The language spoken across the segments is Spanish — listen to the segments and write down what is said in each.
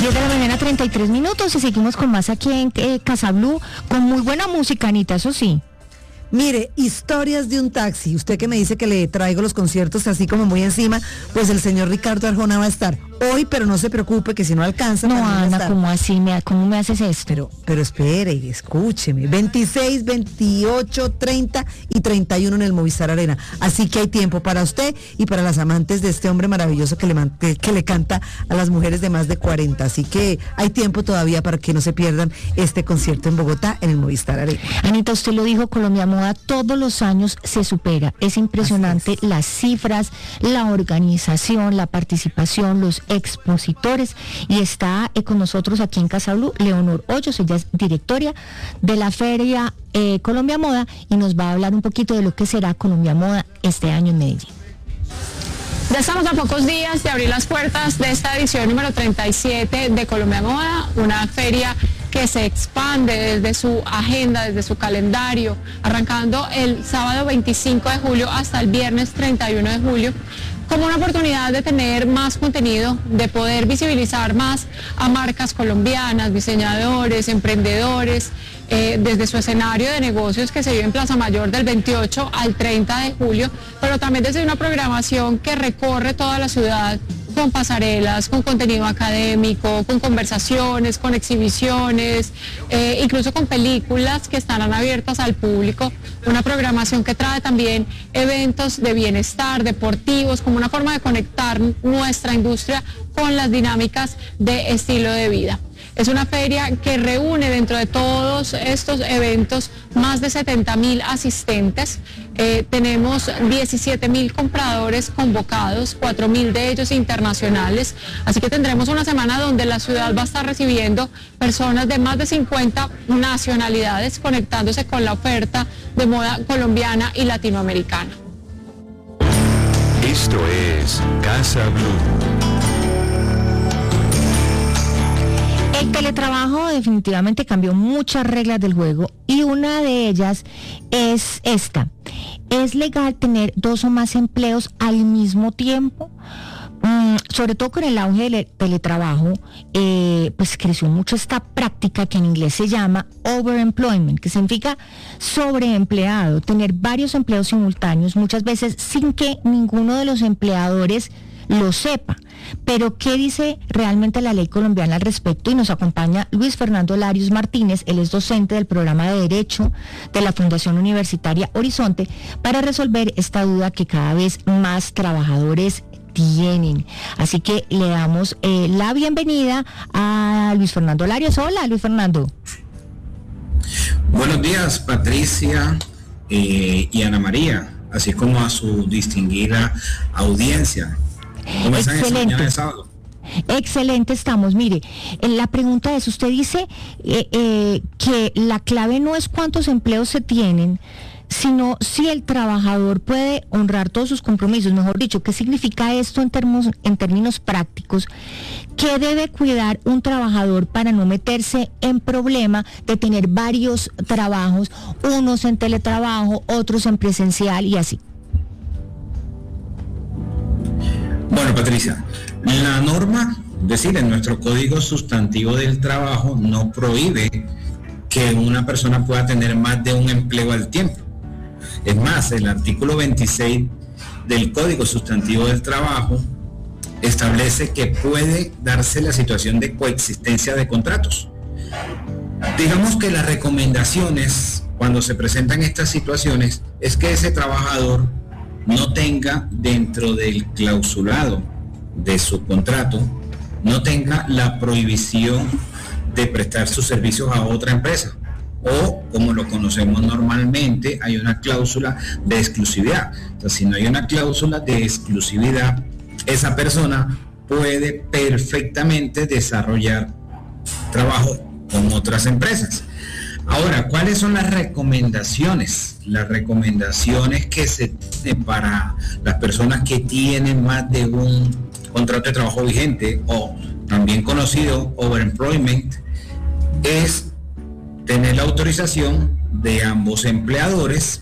10 de la mañana, 33 minutos, y seguimos con más aquí en Casa Blue, con muy buena música, Anita, eso sí. Mire, historias de un taxi. Usted que me dice que le traigo los conciertos así como muy encima, pues el señor Ricardo Arjona va a estar hoy, pero no se preocupe que si no alcanza... No, Ana, ¿cómo así? ¿Cómo me haces esto? Pero espere y escúcheme. 26, 28, 30 y 31 en el Movistar Arena. Así que hay tiempo para usted y para las amantes de este hombre maravilloso que le canta a las mujeres de más de 40. Así que hay tiempo todavía para que no se pierdan este concierto en Bogotá, en el Movistar Arena. Anita, usted lo dijo, Colombia Moda todos los años se supera. Es impresionante las cifras, la organización, la participación, los expositores, y está con nosotros aquí en Casa Blue Leonor Hoyos. Ella es directora de la Feria Colombia Moda y nos va a hablar un poquito de lo que será Colombia Moda este año en Medellín. Ya estamos a pocos días de abrir las puertas de esta edición número 37 de Colombia Moda, una feria que se expande desde su agenda, desde su calendario, arrancando el sábado 25 de julio hasta el viernes 31 de julio, como una oportunidad de tener más contenido, de poder visibilizar más a marcas colombianas, diseñadores, emprendedores, desde su escenario de negocios que se vive en Plaza Mayor del 28 al 30 de julio, pero también desde una programación que recorre toda la ciudad, con pasarelas, con contenido académico, con conversaciones, con exhibiciones, incluso con películas que estarán abiertas al público, una programación que trae también eventos de bienestar, deportivos, como una forma de conectar nuestra industria con las dinámicas de estilo de vida. Es una feria que reúne dentro de todos estos eventos más de 70.000 asistentes. Tenemos 17.000 compradores convocados, 4.000 de ellos internacionales. Así que tendremos una semana donde la ciudad va a estar recibiendo personas de más de 50 nacionalidades conectándose con la oferta de moda colombiana y latinoamericana. Esto es Casa Blue. El teletrabajo definitivamente cambió muchas reglas del juego y una de ellas es esta. ¿Es legal tener 2 o más empleos al mismo tiempo? Sobre todo con el auge del teletrabajo, pues creció mucho esta práctica que en inglés se llama overemployment, que significa sobreempleado, tener varios empleos simultáneos, muchas veces sin que ninguno de los empleadores lo sepa. Pero ¿qué dice realmente la ley colombiana al respecto? Y nos acompaña Luis Fernando Larios Martínez, él es docente del programa de Derecho de la Fundación Universitaria Horizonte, para resolver esta duda que cada vez más trabajadores tienen. Así que le damos la bienvenida a Luis Fernando Larios. Hola, Luis Fernando. Buenos días, Patricia y Ana María, así como a su distinguida audiencia. ¿Cómo están esta mañana de sábado? Excelente estamos. Mire, la pregunta es, usted dice que la clave no es cuántos empleos se tienen, sino si el trabajador puede honrar todos sus compromisos. Mejor dicho, ¿qué significa esto en términos prácticos? ¿Qué debe cuidar un trabajador para no meterse en problema de tener varios trabajos, unos en teletrabajo, otros en presencial y así? Bueno, Patricia, la norma, es decir, en nuestro Código Sustantivo del Trabajo no prohíbe que una persona pueda tener más de un empleo al tiempo. Es más, el artículo 26 del Código Sustantivo del Trabajo establece que puede darse la situación de coexistencia de contratos. Digamos que las recomendaciones cuando se presentan estas situaciones es que ese trabajador no tenga dentro del clausulado de su contrato, no tenga la prohibición de prestar sus servicios a otra empresa, o como lo conocemos normalmente, hay una cláusula de exclusividad. Entonces, si no hay una cláusula de exclusividad, esa persona puede perfectamente desarrollar trabajo con otras empresas. Ahora, ¿cuáles son las recomendaciones? Las recomendaciones que se tienen para las personas que tienen más de un contrato de trabajo vigente, o también conocido overemployment, es tener la autorización de ambos empleadores.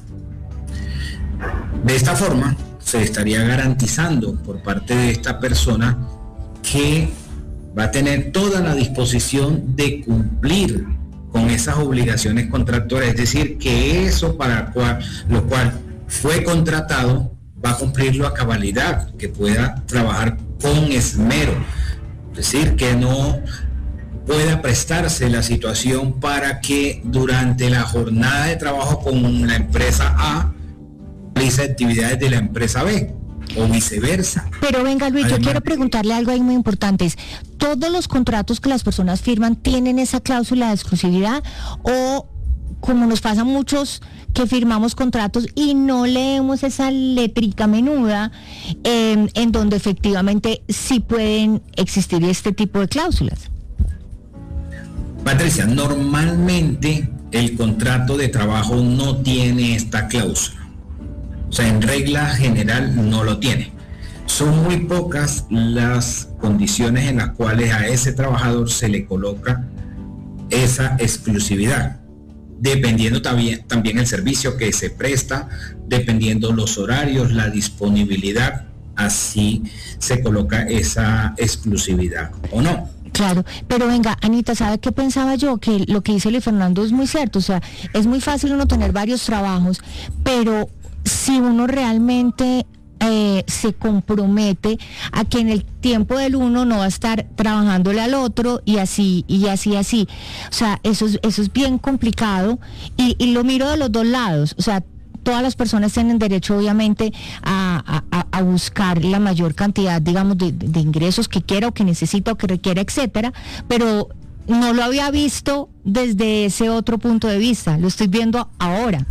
De esta forma, se estaría garantizando por parte de esta persona que va a tener toda la disposición de cumplir con esas obligaciones contractuales, es decir, que eso para lo cual fue contratado va a cumplirlo a cabalidad, que pueda trabajar con esmero, es decir, que no pueda prestarse la situación para que durante la jornada de trabajo con la empresa A realice actividades de la empresa B o viceversa. Pero venga, Luis, Además, yo quiero preguntarle algo ahí muy importante. ¿Todos los contratos que las personas firman tienen esa cláusula de exclusividad o, como nos pasa a muchos que firmamos contratos y no leemos esa letrica menuda, en donde efectivamente sí pueden existir este tipo de cláusulas? Patricia, normalmente el contrato de trabajo no tiene esta cláusula. O sea, en regla general no lo tiene. Son muy pocas las condiciones en las cuales a ese trabajador se le coloca esa exclusividad, dependiendo también el servicio que se presta, dependiendo los horarios, la disponibilidad, así se coloca esa exclusividad o no. Claro, pero venga, Anita, ¿sabe qué pensaba yo? Que lo que dice Luis Fernando es muy cierto, o sea, es muy fácil uno tener varios trabajos, pero si uno realmente se compromete a que en el tiempo del uno no va a estar trabajándole al otro y así. O sea, eso es bien complicado y lo miro de los dos lados. O sea, todas las personas tienen derecho, obviamente, a buscar la mayor cantidad, digamos, de ingresos que quiera o que necesita o que requiera, etcétera, pero no lo había visto desde ese otro punto de vista, lo estoy viendo ahora.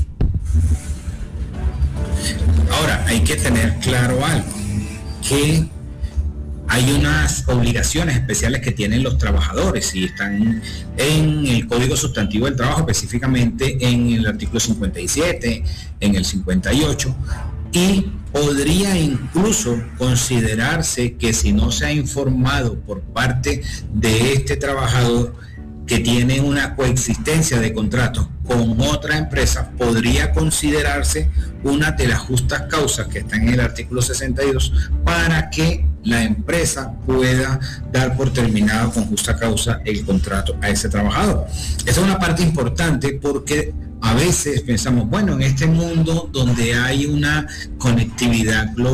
Ahora, hay que tener claro algo, que hay unas obligaciones especiales que tienen los trabajadores y están en el Código Sustantivo del Trabajo, específicamente en el artículo 57, en el 58, y podría incluso considerarse que si no se ha informado por parte de este trabajador que tiene una coexistencia de contrato con otra empresa, podría considerarse una de las justas causas que está en el artículo 62 para que la empresa pueda dar por terminado con justa causa el contrato a ese trabajador. Esa es una parte importante porque a veces pensamos, bueno, en este mundo donde hay una conectividad global,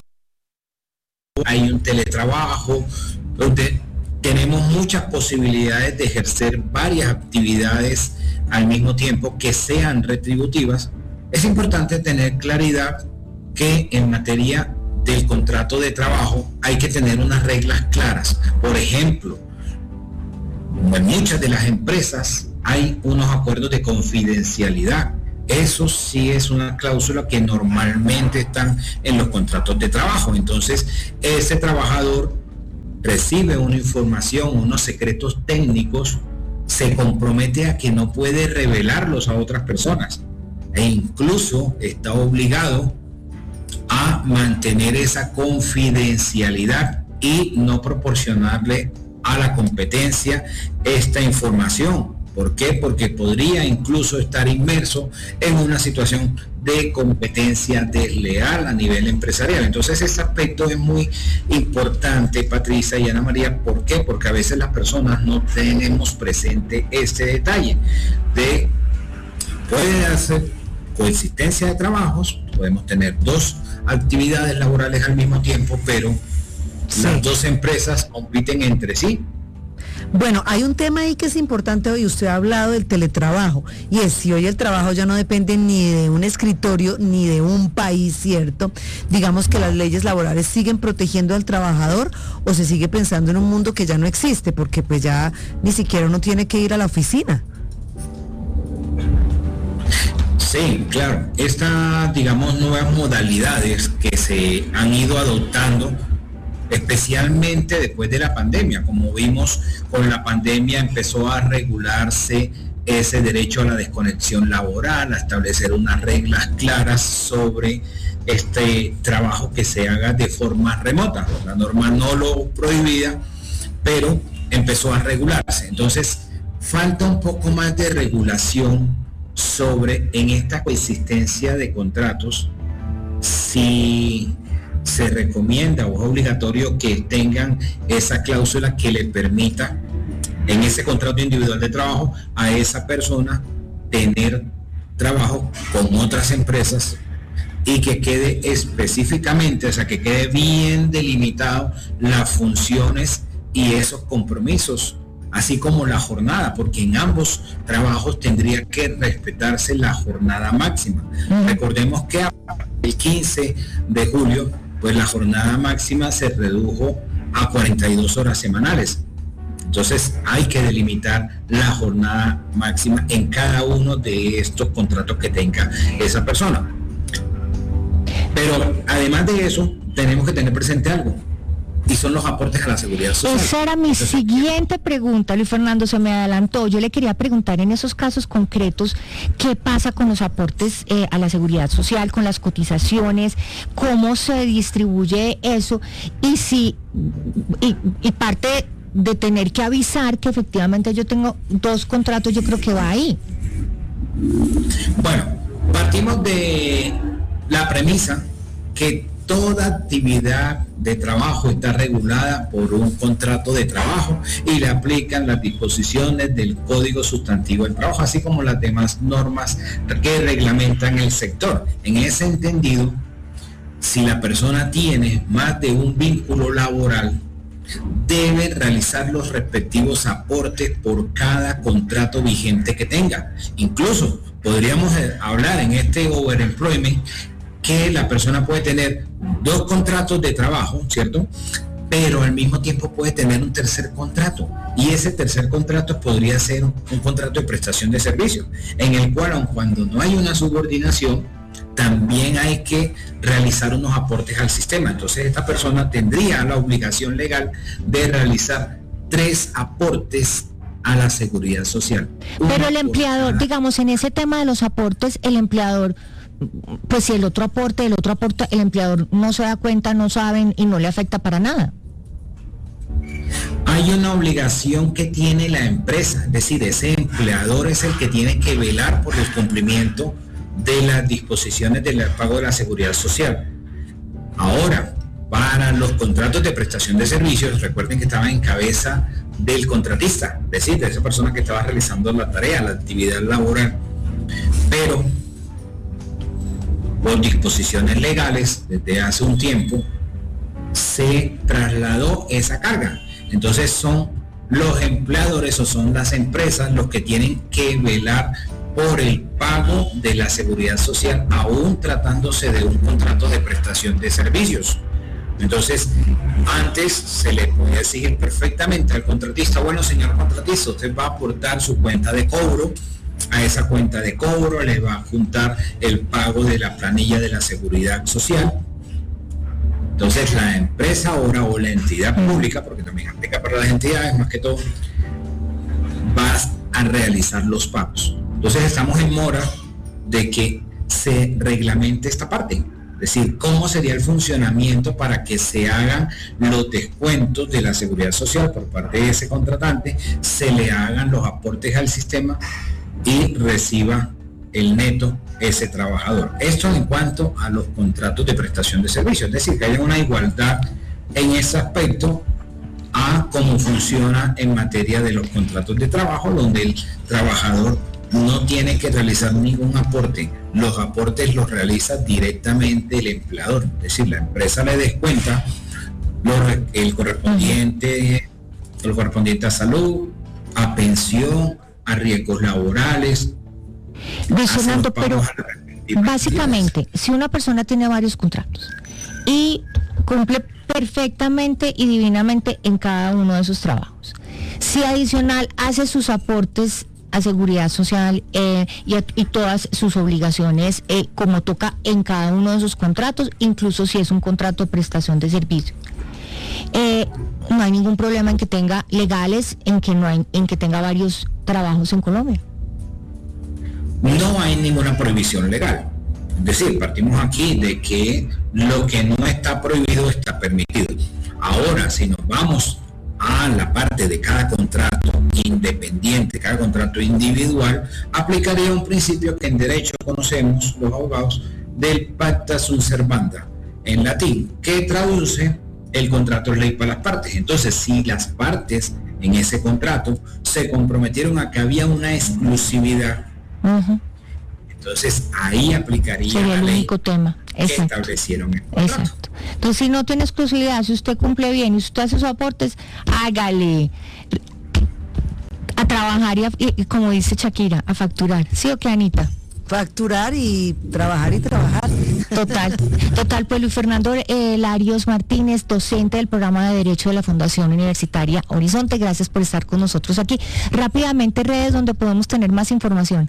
hay un teletrabajo, donde tenemos muchas posibilidades de ejercer varias actividades al mismo tiempo que sean retributivas, es importante tener claridad que en materia del contrato de trabajo hay que tener unas reglas claras. Por ejemplo, en muchas de las empresas hay unos acuerdos de confidencialidad. Eso sí es una cláusula que normalmente están en los contratos de trabajo. Entonces, ese trabajador recibe una información, unos secretos técnicos, se compromete a que no puede revelarlos a otras personas e incluso está obligado a mantener esa confidencialidad y no proporcionarle a la competencia esta información. ¿Por qué? Porque podría incluso estar inmerso en una situación de competencia desleal a nivel empresarial. Entonces ese aspecto es muy importante, Patricia y Ana María. ¿Por qué? Porque a veces las personas no tenemos presente este detalle de puede hacer coexistencia de trabajos, podemos tener dos actividades laborales al mismo tiempo, pero las dos empresas compiten entre sí. Bueno, hay un tema ahí que es importante hoy, usted ha hablado del teletrabajo, y es si hoy el trabajo ya no depende ni de un escritorio ni de un país, ¿cierto? Digamos que las leyes laborales siguen protegiendo al trabajador o se sigue pensando en un mundo que ya no existe, porque pues ya ni siquiera uno tiene que ir a la oficina. Sí, claro, estas, digamos, nuevas modalidades que se han ido adoptando, especialmente después de la pandemia. Como vimos, con la pandemia empezó a regularse ese derecho a la desconexión laboral, a establecer unas reglas claras sobre este trabajo que se haga de forma remota. La norma no lo prohibía, pero empezó a regularse. Entonces, falta un poco más de regulación sobre en esta coexistencia de contratos, si se recomienda o es obligatorio que tengan esa cláusula que le permita en ese contrato individual de trabajo a esa persona tener trabajo con otras empresas y que quede específicamente, o sea, que quede bien delimitado las funciones y esos compromisos, así como la jornada, porque en ambos trabajos tendría que respetarse la jornada máxima. Recordemos que el 15 de julio, pues la jornada máxima se redujo a 42 horas semanales. Entonces hay que delimitar la jornada máxima en cada uno de estos contratos que tenga esa persona. Pero además de eso, tenemos que tener presente algo, y son los aportes a la seguridad social. Esa era mi siguiente pregunta, Luis Fernando, se me adelantó. Yo le quería preguntar en esos casos concretos, ¿qué pasa con los aportes a la seguridad social, con las cotizaciones? ¿Cómo se distribuye eso? Y si, y parte de tener que avisar que efectivamente yo tengo 2 contratos, yo creo que va ahí. Bueno, partimos de la premisa que toda actividad de trabajo está regulada por un contrato de trabajo y le aplican las disposiciones del Código Sustantivo del Trabajo, así como las demás normas que reglamentan el sector. En ese entendido, si la persona tiene más de un vínculo laboral, debe realizar los respectivos aportes por cada contrato vigente que tenga. Incluso podríamos hablar en este overemployment que la persona puede tener 2 contratos de trabajo, ¿cierto? Pero al mismo tiempo puede tener un tercer contrato, y ese tercer contrato podría ser un contrato de prestación de servicios, en el cual, aun cuando no hay una subordinación, también hay que realizar unos aportes al sistema. Entonces esta persona tendría la obligación legal de realizar 3 aportes a la seguridad social. Pero el empleador, digamos, en ese tema de los aportes, el empleador, pues si el otro aporta, el empleador no se da cuenta, no saben y no le afecta para nada. Hay una obligación que tiene la empresa, es decir, ese empleador es el que tiene que velar por el cumplimiento de las disposiciones del pago de la seguridad social. Ahora, para los contratos de prestación de servicios, recuerden que estaba en cabeza del contratista, es decir, de esa persona que estaba realizando la tarea, la actividad laboral. Pero por disposiciones legales, desde hace un tiempo, se trasladó esa carga. Entonces son los empleadores o son las empresas los que tienen que velar por el pago de la seguridad social, aún tratándose de un contrato de prestación de servicios. Entonces, antes se le podía exigir perfectamente al contratista: bueno, señor contratista, usted va a aportar su cuenta de cobro, a esa cuenta de cobro le va a juntar el pago de la planilla de la seguridad social. Entonces la empresa ahora, o la entidad pública, porque también aplica para las entidades más que todo, va a realizar los pagos. Entonces estamos en mora de que se reglamente esta parte, es decir, cómo sería el funcionamiento para que se hagan los descuentos de la seguridad social por parte de ese contratante, se le hagan los aportes al sistema y reciba el neto ese trabajador. Esto en cuanto a los contratos de prestación de servicios, es decir, que haya una igualdad en ese aspecto a cómo funciona en materia de los contratos de trabajo, donde el trabajador no tiene que realizar ningún aporte. Los aportes los realiza directamente el empleador, es decir, la empresa le descuenta el correspondiente a salud, a pensión, a riesgos laborales. Luis Fernando, pero básicamente, si una persona tiene varios contratos y cumple perfectamente y divinamente en cada uno de sus trabajos, si adicional hace sus aportes a seguridad social y todas sus obligaciones como toca en cada uno de sus contratos, incluso si es un contrato de prestación de servicio, no hay ningún problema en que tenga legales, en que tenga varios trabajos en Colombia. No hay ninguna prohibición legal. Es decir, partimos aquí de que lo que no está prohibido está permitido. Ahora, si nos vamos a la parte de cada contrato independiente, cada contrato individual, aplicaría un principio que en derecho conocemos los abogados del pacta sunt servanda, en latín, que traduce el contrato de ley para las partes. Entonces, si las partes en ese contrato se comprometieron a que había una exclusividad, entonces ahí aplicaría sería la el ley único tema. que Exacto. establecieron el contrato. Exacto. Entonces, si no tiene exclusividad, si usted cumple bien y usted hace sus aportes, hágale a trabajar y como dice Shakira, a facturar. ¿Sí o qué, Anita? Facturar y trabajar y trabajar. Total, pues Luis Fernando Larios Martínez, docente del programa de Derecho de la Fundación Universitaria Horizonte, gracias por estar con nosotros aquí. Rápidamente, redes donde podemos tener más información.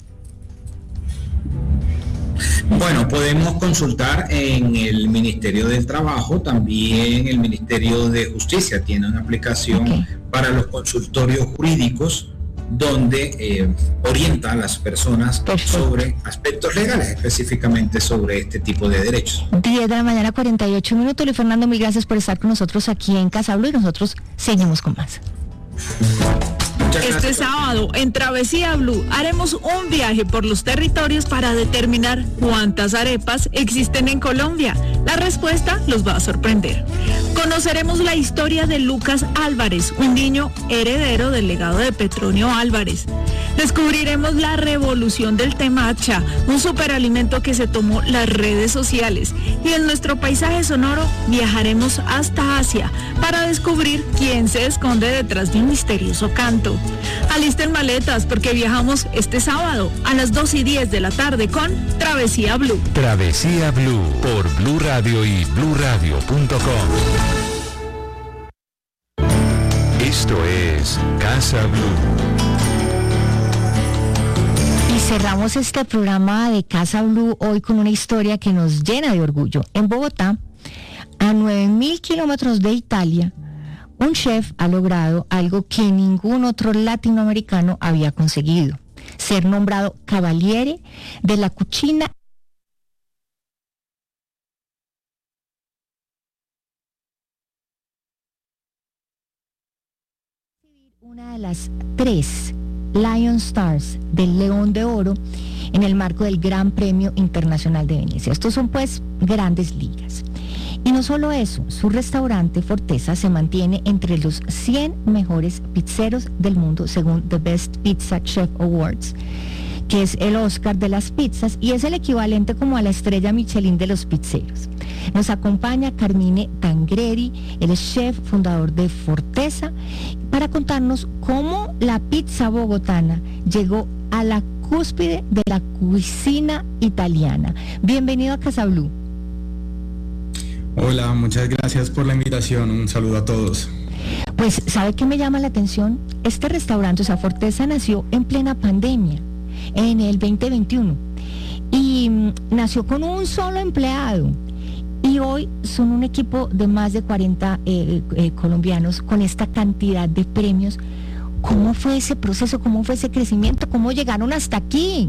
Bueno, podemos consultar en el Ministerio del Trabajo, también el Ministerio de Justicia tiene una aplicación para los consultorios jurídicos donde orienta a las personas sobre aspectos legales, específicamente sobre este tipo de derechos. 10 de la mañana, 48 minutos. Luis Fernando, mil gracias por estar con nosotros aquí en Casa Blue y nosotros seguimos con más. Este sábado en Travesía Blue haremos un viaje por los territorios para determinar cuántas arepas existen en Colombia. La respuesta los va a sorprender. Conoceremos la historia de Lucas Álvarez, un niño heredero del legado de Petronio Álvarez. Descubriremos la revolución del temacha, un superalimento que se tomó las redes sociales. Y en nuestro paisaje sonoro viajaremos hasta Asia para descubrir quién se esconde detrás de un misterioso canto. Alisten maletas porque viajamos este sábado a las 2:10 de la tarde con Travesía Blue. Travesía Blue por Blue Radio y BlueRadio.com. Esto es Casa Blue. Y cerramos este programa de Casa Blue hoy con una historia que nos llena de orgullo. En Bogotá, a 9.000 kilómetros de Italia, un chef ha logrado algo que ningún otro latinoamericano había conseguido: ser nombrado Cavaliere de la Cucina. Una de las 3 Lion Stars del León de Oro en el marco del Gran Premio Internacional de Venecia. Estos son pues grandes ligas. Y no solo eso, su restaurante Forteza se mantiene entre los 100 mejores pizzeros del mundo según The Best Pizza Chef Awards, que es el Oscar de las pizzas y es el equivalente como a la estrella Michelin de los pizzeros. Nos acompaña Carmine Tangredi, el chef fundador de Forteza, para contarnos cómo la pizza bogotana llegó a la cúspide de la cocina italiana. Bienvenido a Casa Blue. Hola, muchas gracias por la invitación, un saludo a todos. Pues, ¿sabe qué me llama la atención? Este restaurante, o sea, Forteza, nació en plena pandemia, en el 2021, y nació con un solo empleado, y hoy son un equipo de más de 40 colombianos con esta cantidad de premios. ¿Cómo fue ese proceso? ¿Cómo fue ese crecimiento? ¿Cómo llegaron hasta aquí?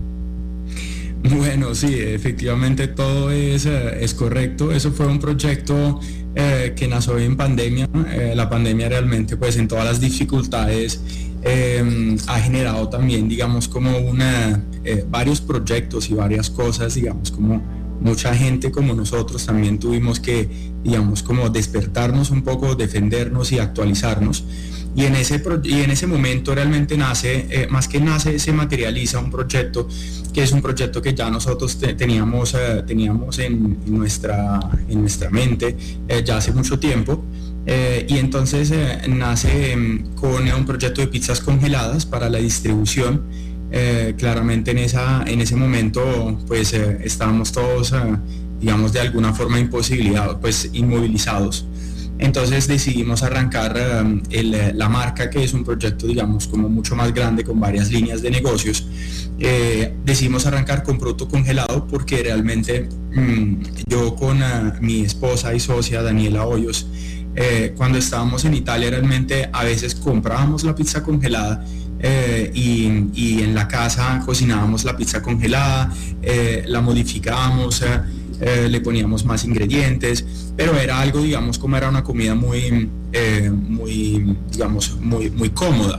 Bueno, sí, efectivamente todo es correcto. Eso fue un proyecto que nació en pandemia. La pandemia realmente, pues en todas las dificultades, ha generado también, digamos, como varios proyectos y varias cosas, digamos, como mucha gente como nosotros también tuvimos que, digamos, como despertarnos un poco, defendernos y actualizarnos. Y en ese momento realmente nace, más que nace, se materializa un proyecto que es un proyecto que ya nosotros teníamos en nuestra mente ya hace mucho tiempo. Y entonces nace con un proyecto de pizzas congeladas para la distribución. Claramente en ese momento pues estábamos todos digamos de alguna forma inmovilizados. Entonces decidimos arrancar la marca, que es un proyecto, digamos, como mucho más grande con varias líneas de negocios. Decidimos arrancar con producto congelado porque realmente yo con mi esposa y socia Daniela Hoyos, cuando estábamos en Italia realmente a veces comprábamos la pizza congelada y en la casa cocinábamos la pizza congelada, la modificábamos, le poníamos más ingredientes, pero era algo, digamos, como era una comida muy cómoda.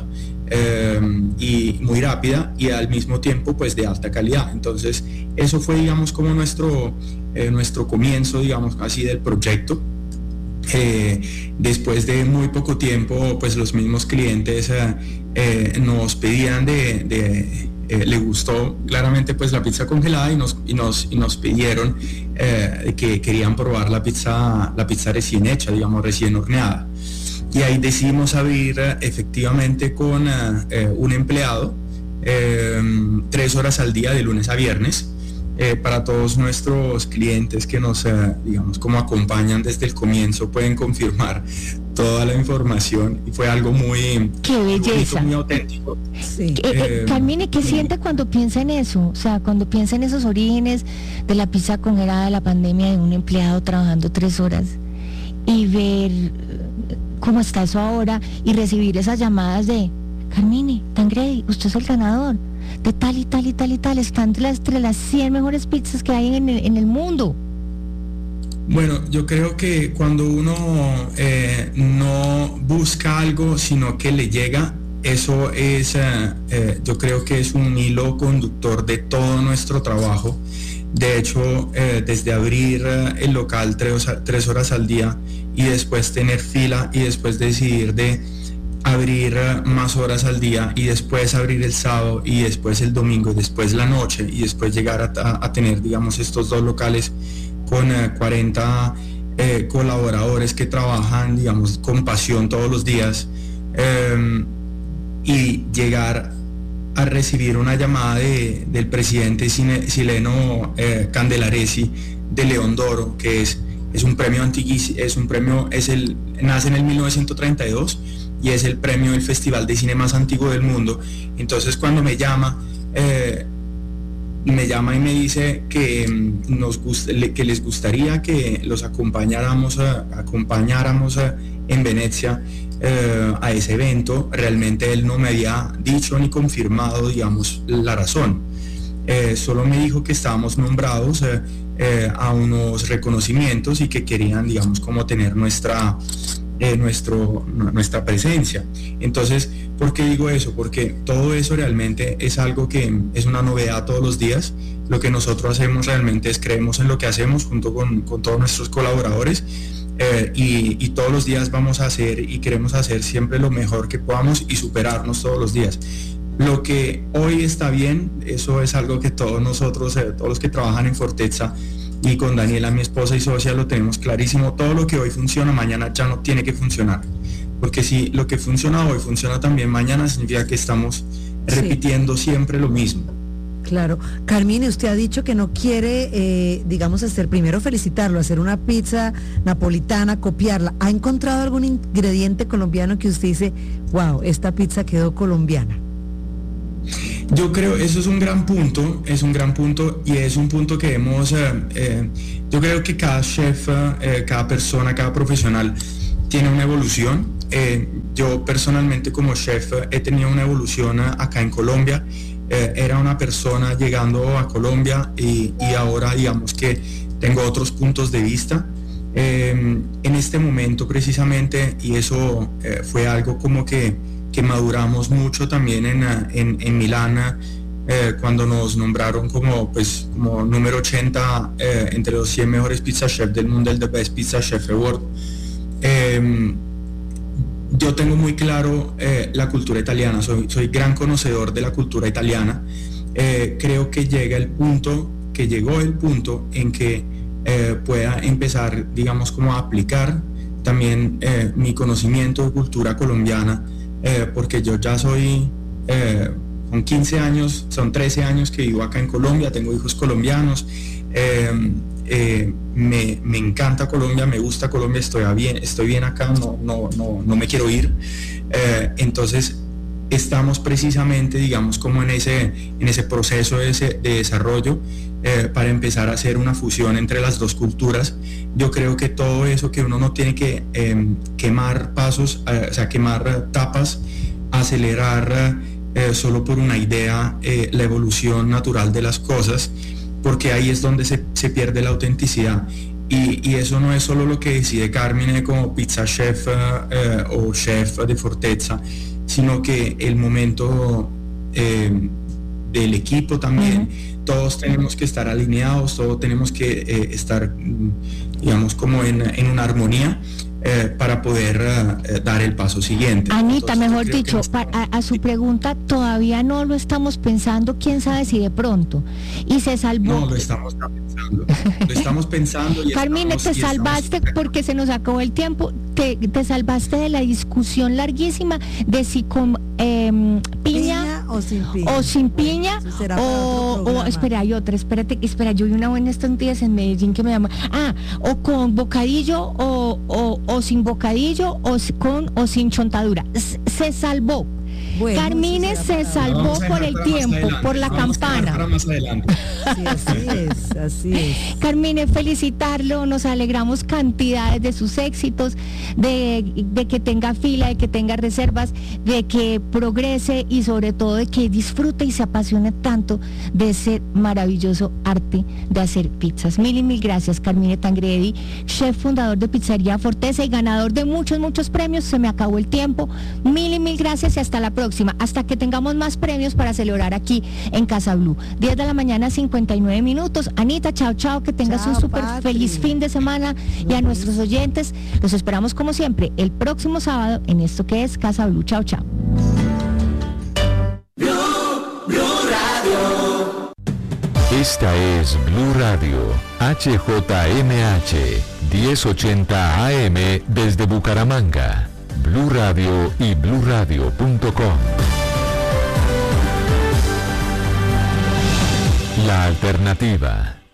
y muy rápida y al mismo tiempo pues de alta calidad. Entonces eso fue, digamos, como nuestro comienzo, digamos así, del proyecto. Después de muy poco tiempo, pues los mismos clientes nos pedían le gustó claramente pues la pizza congelada y nos pidieron que querían probar la pizza recién hecha, digamos, recién horneada. Y ahí decidimos abrir efectivamente con un empleado 3 horas al día de lunes a viernes. Para todos nuestros clientes que nos, digamos, como acompañan desde el comienzo, pueden confirmar toda la información, y fue algo muy, ¡qué belleza!, muy auténtico. Sí. Carmine, ¿qué siente cuando piensa en eso? O sea, cuando piensa en esos orígenes de la pizza congelada, de la pandemia, de un empleado trabajando 3 horas, y ver cómo está eso ahora, y recibir esas llamadas de: Carmine, Tangredi, usted es el ganador de tal y tal y tal y tal, están entre las 100 mejores pizzas que hay en el mundo. Bueno, yo creo que cuando uno no busca algo, sino que le llega, eso es, yo creo que es un hilo conductor de todo nuestro trabajo. De hecho, desde abrir el local 3 horas al día y después tener fila y después decidir de abrir más horas al día y después abrir el sábado y después el domingo y después la noche y después llegar a tener, digamos, estos 2 locales con 40 colaboradores que trabajan, digamos, con pasión todos los días, y llegar a recibir una llamada del presidente chileno Candelaresi de León d'Oro, que es un premio antiquísimo, nace en el 1932 y es el premio del festival de cine más antiguo del mundo. Entonces cuando me llama y me dice que que les gustaría que los acompañáramos en Venecia a ese evento, realmente él no me había dicho ni confirmado, digamos, la razón. Solo me dijo que estábamos nombrados a unos reconocimientos y que querían, digamos, como tener nuestra presencia. Entonces, ¿por qué digo eso? Porque todo eso realmente es algo que es una novedad todos los días. Lo que nosotros hacemos realmente es creemos en lo que hacemos junto con todos nuestros colaboradores, y todos los días vamos a hacer y queremos hacer siempre lo mejor que podamos y superarnos todos los días. Lo que hoy está bien, eso es algo que todos nosotros, todos los que trabajan en Fortezza, y con Daniela, mi esposa y socia, lo tenemos clarísimo. Todo lo que hoy funciona, mañana ya no tiene que funcionar. Porque si lo que funciona hoy funciona también mañana, significa que estamos repitiendo siempre lo mismo. Claro. Carmine, usted ha dicho que no quiere, digamos, primero felicitarlo, hacer una pizza napolitana, copiarla. ¿Ha encontrado algún ingrediente colombiano que usted dice, wow, esta pizza quedó colombiana? Yo creo, eso es un gran punto y es un punto que yo creo que cada chef, cada persona, cada profesional tiene una evolución. Yo personalmente como chef he tenido una evolución acá en Colombia. Era una persona llegando a Colombia y ahora, digamos, que tengo otros puntos de vista. En este momento precisamente, y eso fue algo como que maduramos mucho también en Milán, cuando nos nombraron como número 80 entre los 100 mejores pizza chef del mundo, el The Best Pizza Chef Award. Yo tengo muy claro la cultura italiana, soy gran conocedor de la cultura italiana. Creo que llegó el punto en que pueda empezar, digamos, como a aplicar también mi conocimiento de cultura colombiana, porque yo ya soy, con 15 años, son 13 años que vivo acá en Colombia, tengo hijos colombianos, me encanta Colombia, me gusta Colombia, estoy bien acá, no me quiero ir. Entonces estamos precisamente, digamos, como en ese proceso de desarrollo, para empezar a hacer una fusión entre las dos culturas. Yo creo que todo eso, que uno no tiene que quemar tapas, acelerar solo por una idea la evolución natural de las cosas, porque ahí es donde se pierde la autenticidad. Y eso no es solo lo que decide Carmine como pizza chef o chef de Fortezza, sino que el momento del equipo también. Todos tenemos que estar alineados, todos tenemos que estar, digamos, como en una armonía para poder dar el paso siguiente. Anita, Entonces, mejor dicho, a su pregunta, todavía no lo estamos pensando, quién sabe si de pronto. Y se salvó. No, lo estamos pensando. Lo estamos pensando. Y Carmine, te salvaste porque se nos acabó el tiempo. Te salvaste de la discusión larguísima de si con piña o sin piña o espera, hay otra, espera, yo vi una buena estos días en Medellín que me llama, o con bocadillo o sin bocadillo con o sin chontadura. Se salvó. Bueno, Carmine se salvó por el tiempo, por la campana. Sí, así es. Carmine, felicitarlo, nos alegramos cantidades de sus éxitos, de que tenga fila, de que tenga reservas, de que progrese y sobre todo de que disfrute y se apasione tanto de ese maravilloso arte de hacer pizzas. Mil y mil gracias, Carmine Tangredi, chef fundador de Pizzería Forteza y ganador de muchos premios. Se me acabó el tiempo. Mil y mil gracias y hasta la próxima, hasta que tengamos más premios para celebrar aquí en Casa Blue. 10 de la mañana, 59 minutos. Anita, chao, que tengas un súper feliz fin de semana. Y a nuestros oyentes, los esperamos como siempre el próximo sábado en esto que es Casa Blue. Chao. Blue Radio. Esta es Blue Radio, HJMH, 1080 AM desde Bucaramanga. Blue Radio y bluradio.com. La alternativa.